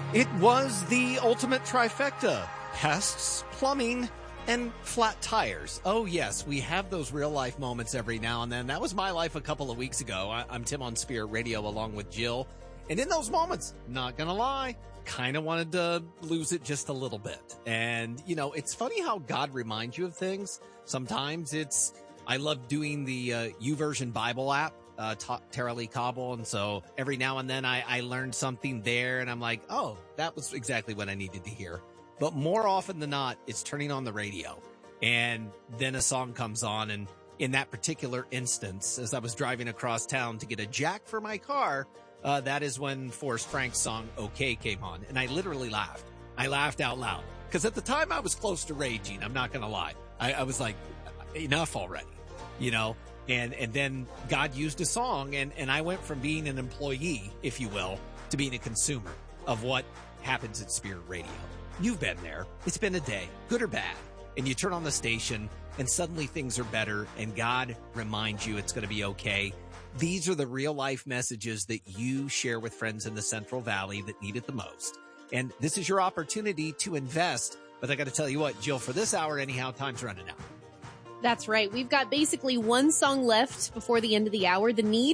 It was the ultimate trifecta: pests, plumbing, and flat tires. Oh yes, we have those real life moments every now and then. That was my life a couple of weeks ago. I'm Tim on Spirit Radio along with Jill. And in those moments, not gonna lie, kind of wanted to lose it just a little bit. And, you know, it's funny how God reminds you of things. Sometimes I love doing the YouVersion Bible app, Tara Lee Cobble. And so every now and then I learned something there and I'm like, oh, that was exactly what I needed to hear. But more often than not, it's turning on the radio and then a song comes on. And in that particular instance, as I was driving across town to get a jack for my car, that is when Forrest Frank's song "Okay" came on, and I literally laughed. I laughed out loud because at the time I was close to raging. I'm not going to lie. I was like, enough already, you know. And then God used a song, and I went from being an employee, if you will, to being a consumer of what happens at Spirit Radio. You've been there. It's been a day, good or bad, and you turn on the station, and suddenly things are better, and God reminds you it's going to be okay. These are the real life messages that you share with friends in the Central Valley that need it the most. And this is your opportunity to invest. But I got to tell you what, Jill, for this hour, anyhow, time's running out. That's right. We've got basically one song left before the end of the hour. The need,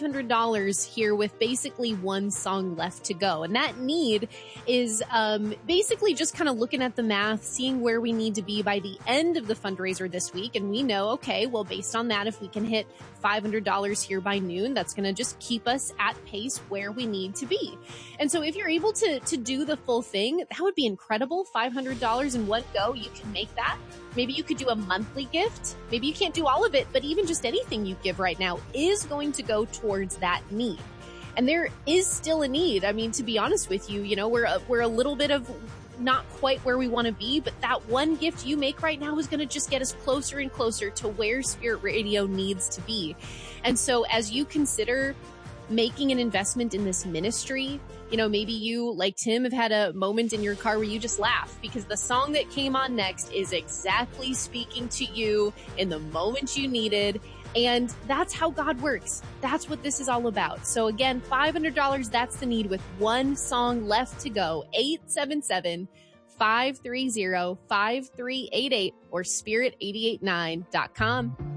$500 here with basically one song left to go. And that need is basically just kind of looking at the math, seeing where we need to be by the end of the fundraiser this week. And we know, okay, well, based on that, if we can hit $500 here by noon, that's going to just keep us at pace where we need to be. And so if you're able to do the full thing, that would be incredible. $500 in one go, you can make that. Maybe you could do a monthly gift. Maybe you can't do all of it, but even just anything you give right now is going to go towards that need. And there is still a need. I mean, to be honest with you, you know, we're a little bit of not quite where we want to be, but that one gift you make right now is going to just get us closer and closer to where Spirit Radio needs to be. And so as you consider making an investment in this ministry, you know, maybe you, like Tim, have had a moment in your car where you just laugh because the song that came on next is exactly speaking to you in the moment you needed. And that's how God works. That's what this is all about. So again, $500, that's the need with one song left to go. 877-530-5388 or spirit889.com.